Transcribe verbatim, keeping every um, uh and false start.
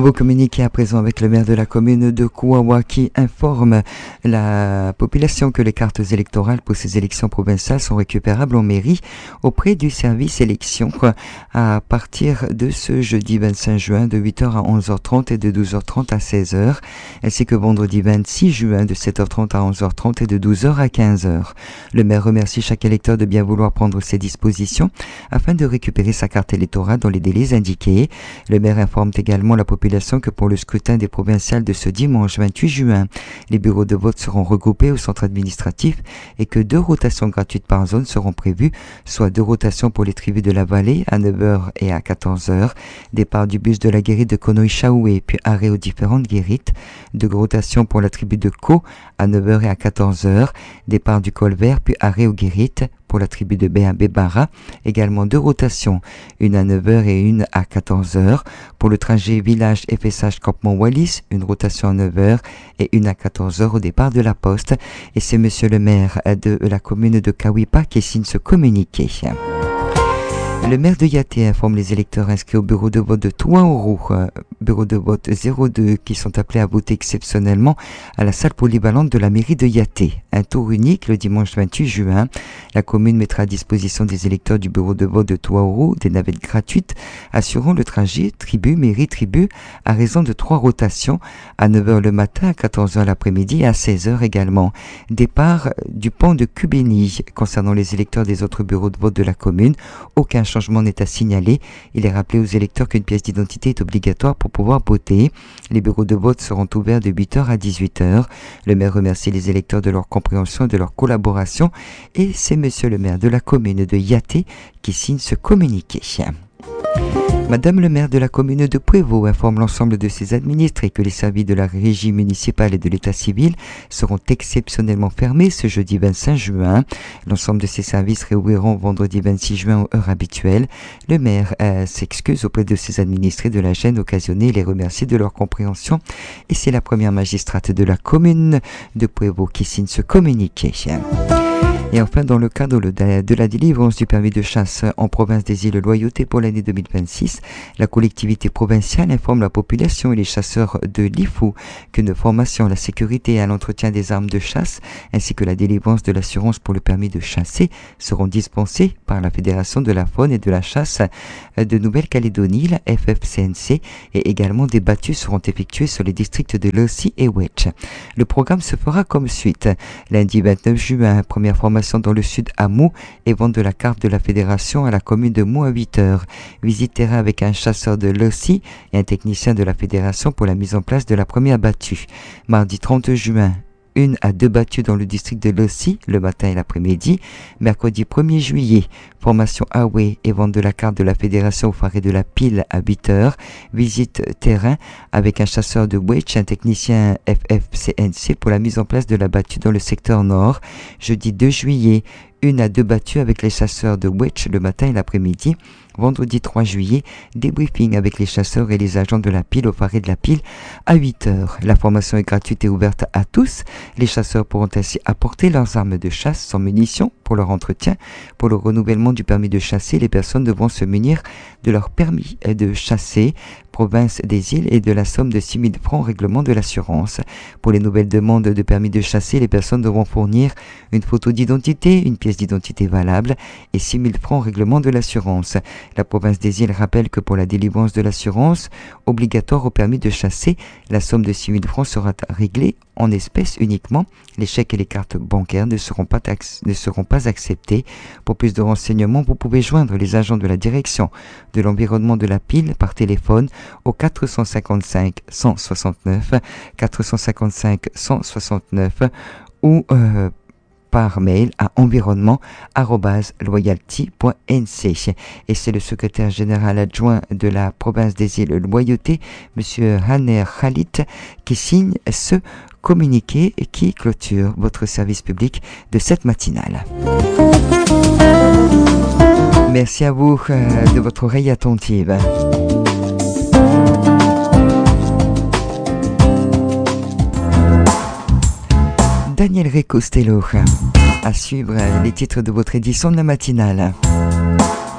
Vous communiquez à présent avec le maire de la commune de Kouawa qui informe la population que les cartes électorales pour ces élections provinciales sont récupérables en mairie auprès du service élection à partir de ce jeudi vingt-cinq juin de huit heures à onze heures trente et de douze heures trente à seize heures, ainsi que vendredi vingt-six juin de sept heures trente à onze heures trente et de douze heures à quinze heures. Le maire remercie chaque électeur de bien vouloir prendre ses dispositions afin de récupérer sa carte électorale dans les délais indiqués. Le maire informe également la population que pour le scrutin des provinciales de ce dimanche vingt-huit juin, les bureaux de vote seront regroupés au centre administratif et que deux rotations gratuites par zone seront prévues, soit deux rotations pour les tribus de la vallée à neuf heures et à quatorze heures, départ du bus de la guérite de Konoï-Chaoué puis arrêt aux différentes guérites, deux rotations pour la tribu de Ko à neuf heures et à quatorze heures, départ du col vert puis arrêt aux guérites pour la tribu de Béa-Bébara, également deux rotations, une à neuf heures et une à quatorze heures. Pour le trajet village F S H Campement Wallis, une rotation à neuf heures et une à quatorze heures au départ de la poste. Et c'est monsieur le maire de la commune de Kawipa qui signe ce communiqué. Le maire de Yaté informe les électeurs inscrits au bureau de vote de Touaourou, euh, bureau de vote zéro deux, qui sont appelés à voter exceptionnellement à la salle polyvalente de la mairie de Yaté. Un tour unique le dimanche vingt-huit juin. La commune mettra à disposition des électeurs du bureau de vote de Touaourou des navettes gratuites assurant le trajet tribu, mairie, tribu à raison de trois rotations à neuf heures le matin, à quatorze heures l'après-midi et à seize heures également. Départ du pont de Cubény. Concernant les électeurs des autres bureaux de vote de la commune, aucun changement n'est à signaler. Il est rappelé aux électeurs qu'une pièce d'identité est obligatoire pour pouvoir voter. Les bureaux de vote seront ouverts de huit heures à dix-huit heures. Le maire remercie les électeurs de leur compréhension et de leur collaboration et c'est monsieur le maire de la commune de Yaté qui signe ce communiqué. Madame le maire de la commune de Prévost informe l'ensemble de ses administrés que les services de la régie municipale et de l'état civil seront exceptionnellement fermés ce jeudi vingt-cinq juin. L'ensemble de ces services réouvriront vendredi vingt-six juin aux heures habituelles. Le maire euh, s'excuse auprès de ses administrés de la gêne occasionnée et les remercie de leur compréhension. Et c'est la première magistrate de la commune de Prévost qui signe ce communiqué. Et enfin, dans le cadre de la délivrance du permis de chasse en province des îles Loyauté pour l'année deux mille vingt-six, la collectivité provinciale informe la population et les chasseurs de l'I F O qu'une formation à la sécurité et à l'entretien des armes de chasse, ainsi que la délivrance de l'assurance pour le permis de chasser, seront dispensées par la Fédération de la faune et de la chasse de Nouvelle-Calédonie, la F F C N C, et également des battues seront effectuées sur les districts de Lossi et Wedge. Le programme se fera comme suite. Lundi vingt-neuf juin, première formation dans le sud à Mou et vente de la carte de la fédération à la commune de Mou à huit heures. Visite terrain avec un chasseur de Lossi et un technicien de la fédération pour la mise en place de la première battue. Mardi trente juin, une à deux battues dans le district de Lossi, le matin et l'après-midi. Mercredi premier juillet, formation Away et vente de la carte de la fédération au Faré de la Pile à huit heures. Visite terrain avec un chasseur de Wedge, un technicien F F C N C pour la mise en place de la battue dans le secteur nord. Jeudi deux juillet, une à deux battues avec les chasseurs de Wedge le matin et l'après-midi. Vendredi trois juillet, débriefing avec les chasseurs et les agents de la pile au Faré de la Pile à huit heures. La formation est gratuite et ouverte à tous. Les chasseurs pourront ainsi apporter leurs armes de chasse sans munitions pour leur entretien. Pour le renouvellement du permis de chasser, les personnes devront se munir de leur permis de chasser, province des îles, et de la somme de six mille francs règlement de l'assurance. Pour les nouvelles demandes de permis de chasser, les personnes devront fournir une photo d'identité, une pièce d'identité valable et six mille francs règlement de l'assurance. La province des îles rappelle que pour la délivrance de l'assurance obligatoire au permis de chasser, la somme de six mille francs sera réglée en espèces uniquement. Les chèques et les cartes bancaires ne seront pas, tax- ne seront pas acceptés. Pour plus de renseignements, vous pouvez joindre les agents de la direction de l'environnement de la Pile par téléphone au quatre cent cinquante-cinq cent soixante-neuf, quatre cent cinquante-cinq cent soixante-neuf ou euh, par mail à environnement arobase loyalty point n c. Et c'est le secrétaire général adjoint de la province des îles Loyauté, monsieur Haner Khalit, qui signe ce communiqué et qui clôture votre service public de cette matinale. Merci à vous euh, de votre oreille attentive. Daniel Recostello, à suivre les titres de votre édition de la matinale.